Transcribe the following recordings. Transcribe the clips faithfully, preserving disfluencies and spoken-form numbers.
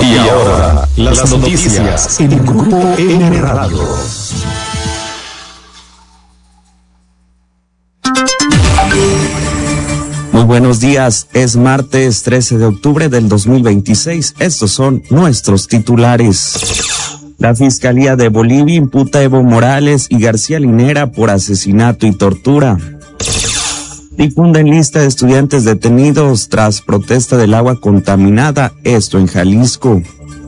Y ahora, las noticias en Grupo N Radio. Muy buenos días, es martes trece de octubre del dos mil veintiséis. Estos son nuestros titulares. La Fiscalía de Bolivia imputa a Evo Morales y García Linera por asesinato y tortura. Difunden lista de estudiantes detenidos tras protesta del agua contaminada, esto en Jalisco.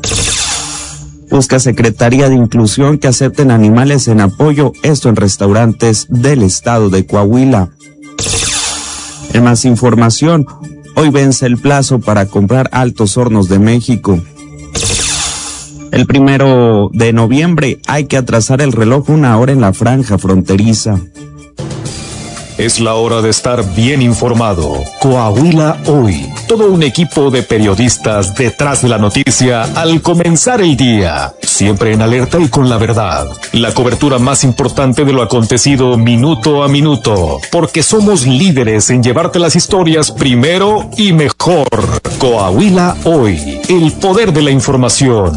Busca Secretaría de Inclusión que acepten animales en apoyo, esto en restaurantes del estado de Coahuila. En más información, hoy vence el plazo para comprar Altos Hornos de México. El primero de noviembre hay que atrasar el reloj una hora en la franja fronteriza. Es la hora de estar bien informado. Coahuila Hoy. Todo un equipo de periodistas detrás de la noticia al comenzar el día. Siempre en alerta y con la verdad. La cobertura más importante de lo acontecido minuto a minuto. Porque somos líderes en llevarte las historias primero y mejor. Coahuila Hoy. El poder de la información.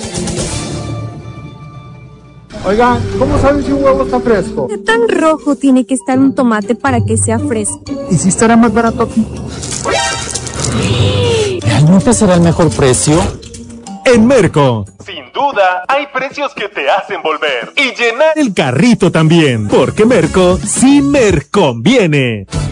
Oigan, ¿cómo saben si un huevo está fresco? ¿Qué tan rojo tiene que estar un tomate para que sea fresco? ¿Y si estará más barato aquí? ¿Realmente será el mejor precio? En Merco. Sin duda, hay precios que te hacen volver y llenar el carrito también, porque Merco sí me conviene.